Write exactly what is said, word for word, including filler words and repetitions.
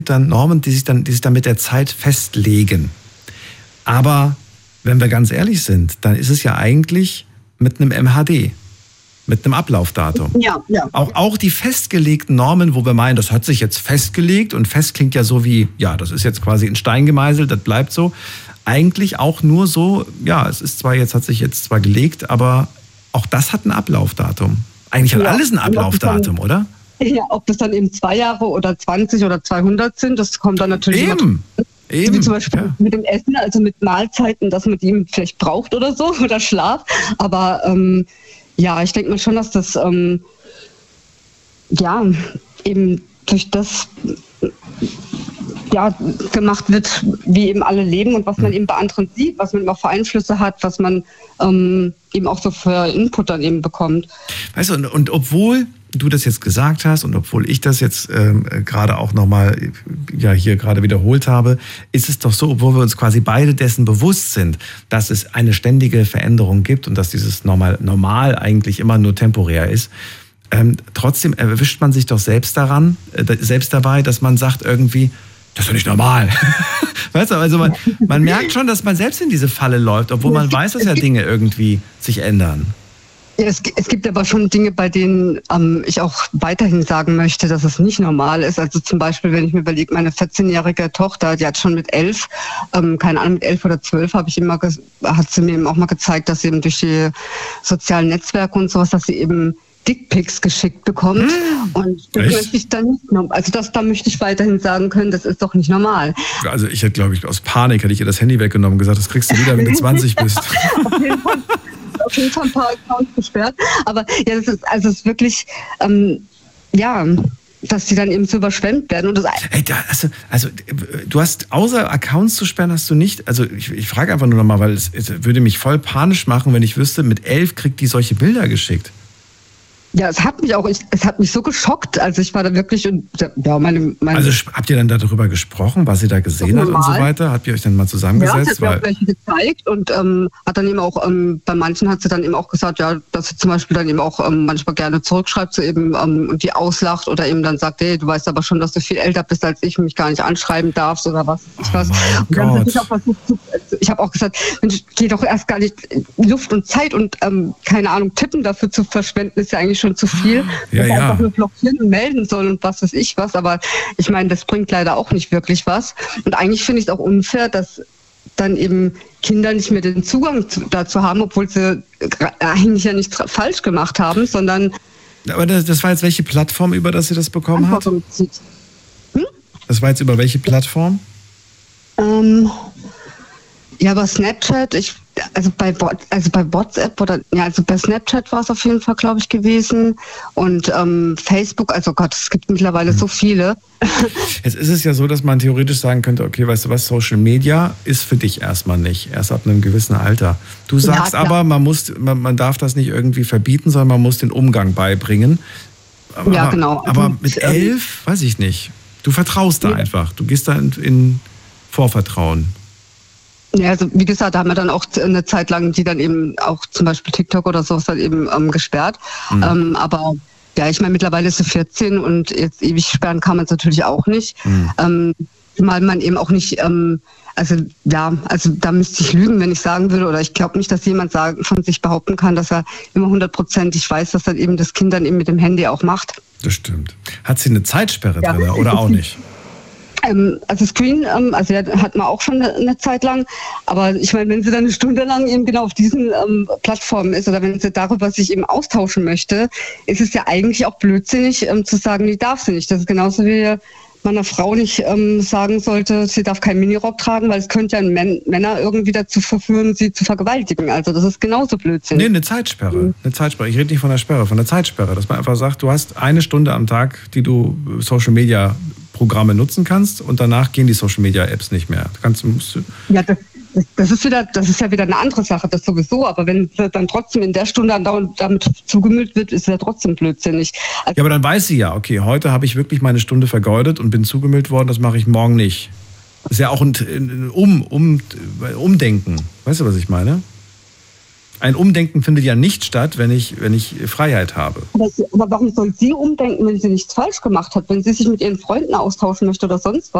dann Normen, die sich dann, die sich dann mit der Zeit festlegen. Aber wenn wir ganz ehrlich sind, dann ist es ja eigentlich mit einem M H D, mit einem Ablaufdatum. Ja, ja. Auch, auch die festgelegten Normen, wo wir meinen, das hat sich jetzt festgelegt und fest klingt ja so wie, ja, das ist jetzt quasi in Stein gemeißelt, das bleibt so. Eigentlich auch nur so, ja, es ist zwar jetzt, hat sich jetzt zwar gelegt, aber auch das hat ein Ablaufdatum. Eigentlich hat Ja, alles ein Ablaufdatum, oder? Ja, ob das dann eben zwei Jahre oder zwanzig oder zweihundert sind, das kommt dann natürlich immer Eben. Eben. Wie zum Beispiel Ja. mit dem Essen, also mit Mahlzeiten, dass man die vielleicht braucht oder so, oder Schlaf. Aber ähm, ja, ich denke mal schon, dass das ähm, ja eben durch das ja, gemacht wird, wie eben alle leben und was man eben bei anderen sieht, was man eben auch für Einflüsse hat, was man ähm, eben auch so für Input dann eben bekommt. Weißt du, und, und obwohl du das jetzt gesagt hast und obwohl ich das jetzt ähm, gerade auch nochmal ja, hier gerade wiederholt habe, ist es doch so, obwohl wir uns quasi beide dessen bewusst sind, dass es eine ständige Veränderung gibt und dass dieses Normal, normal eigentlich immer nur temporär ist, ähm, trotzdem erwischt man sich doch selbst daran, äh, selbst dabei, dass man sagt irgendwie, das ist doch nicht normal. Weißt du, also man, man merkt schon, dass man selbst in diese Falle läuft, obwohl man weiß, dass ja Dinge irgendwie sich ändern. Ja, es, es gibt aber schon Dinge, bei denen ähm, ich auch weiterhin sagen möchte, dass es nicht normal ist. Also zum Beispiel, wenn ich mir überlege, meine vierzehnjährige Tochter, die hat schon mit elf, ähm, keine Ahnung, mit elf oder zwölf, habe ich immer, hat sie mir eben auch mal gezeigt, dass sie eben durch die sozialen Netzwerke und sowas, dass sie eben Dickpics geschickt bekommt. Mm, und das echt? möchte ich dann nicht, also das, da möchte ich weiterhin sagen können, das ist doch nicht normal. Also ich hätte, glaube ich, aus Panik hätte ich ihr das Handy weggenommen und gesagt, das kriegst du wieder, wenn du zwanzig bist. Auf jeden Fall. Auf jeden Fall ein paar Accounts gesperrt. Aber ja, das ist, also es ist wirklich, ähm, ja, dass die dann eben so überschwemmt werden. Und das hey, da, also, also du hast, außer Accounts zu sperren, hast du nicht, also ich, ich frage einfach nur nochmal, weil es, es würde mich voll panisch machen, wenn ich wüsste, mit elf kriegt die solche Bilder geschickt. Ja, es hat mich auch, ich, es hat mich so geschockt. Also ich war da wirklich und ja, meine, meine Also habt ihr dann darüber gesprochen, was sie da gesehen hat und so weiter? Habt ihr euch dann mal zusammengesetzt? Ja, sie hat mir auch welche gezeigt und ähm, hat dann eben auch, ähm, bei manchen hat sie dann eben auch gesagt, ja, dass sie zum Beispiel dann eben auch ähm, manchmal gerne zurückschreibt, so eben ähm, und die auslacht oder eben dann sagt, hey, du weißt aber schon, dass du viel älter bist als ich und mich gar nicht anschreiben darfst oder was. Ich Oh was. mein Und dann Gott. hab ich auch versucht, zu, ich habe auch gesagt, Mensch, geh doch erst gar nicht Luft und Zeit und ähm, keine Ahnung, Tippen dafür zu verschwenden, ist ja eigentlich schon zu viel. Ja, dass ja. einfach nur blockieren und melden soll und was weiß ich was. Aber ich meine, das bringt leider auch nicht wirklich was. Und eigentlich finde ich es auch unfair, dass dann eben Kinder nicht mehr den Zugang zu, dazu haben, obwohl sie eigentlich ja nichts falsch gemacht haben, sondern... Aber das, das war jetzt welche Plattform, über das sie das bekommen hat? Hm? Das war jetzt über welche Plattform? Ähm, ja, aber Snapchat, ich, also bei also bei WhatsApp oder ja, also bei Snapchat war es auf jeden Fall, glaube ich, gewesen. Und ähm, Facebook, also Gott, es gibt mittlerweile hm. so viele. Jetzt ist es ja so, dass man theoretisch sagen könnte, okay, weißt du was, Social Media ist für dich erstmal nicht, erst ab einem gewissen Alter. Du sagst Ja, aber, man muss, man, man darf das nicht irgendwie verbieten, sondern man muss den Umgang beibringen. Aber, Ja, genau. Aber Also, mit ähm, elf, weiß ich nicht. Du vertraust da Ja. einfach. Du gehst da in, in Vorvertrauen. Ja, also wie gesagt, da haben wir dann auch eine Zeit lang die dann eben auch zum Beispiel TikTok oder sowas dann eben ähm, gesperrt. Mhm. Ähm, aber ja, ich meine, mittlerweile ist sie vierzehn und jetzt ewig sperren kann man es natürlich auch nicht. Mhm. Ähm, weil man eben auch nicht, ähm, also ja, also da müsste ich lügen, wenn ich sagen würde, oder ich glaube nicht, dass jemand sagen, von sich behaupten kann, dass er immer hundertprozentig weiß, dass dann eben das Kind dann eben mit dem Handy auch macht. Das stimmt. Hat sie eine Zeitsperre Ja. drin oder auch nicht? Ähm, also Screen, ähm, also ja, hat man auch schon eine, eine Zeit lang, aber ich meine, wenn sie dann eine Stunde lang eben genau auf diesen ähm, Plattformen ist oder wenn sie darüber sich eben austauschen möchte, ist es ja eigentlich auch blödsinnig ähm, zu sagen, die darf sie nicht. Das ist genauso wie man einer Frau nicht ähm, sagen sollte, sie darf keinen Minirock tragen, weil es könnte ja Män- Männer irgendwie dazu verführen, sie zu vergewaltigen. Also das ist genauso blödsinnig. Nee, eine Zeitsperre. Eine Zeitsperre. Ich rede nicht von der Sperre, von der Zeitsperre. Dass man einfach sagt, du hast eine Stunde am Tag, die du Social Media Programme nutzen kannst und danach gehen die Social Media Apps nicht mehr. Du kannst, musst du Ja, das, das, das ist wieder, das ist ja wieder eine andere Sache, das sowieso. Aber wenn sie dann trotzdem in der Stunde andauernd damit zugemüllt wird, ist es ja trotzdem blödsinnig. Also, ja, aber dann weiß sie ja, okay, heute habe ich wirklich meine Stunde vergeudet und bin zugemüllt worden, das mache ich morgen nicht. Das ist ja auch ein, ein um, um, Umdenken. Weißt du, was ich meine? ein Umdenken findet ja nicht statt, wenn ich, wenn ich Freiheit habe. Aber, aber warum soll sie umdenken, wenn sie nichts falsch gemacht hat? Wenn sie sich mit ihren Freunden austauschen möchte oder sonst was?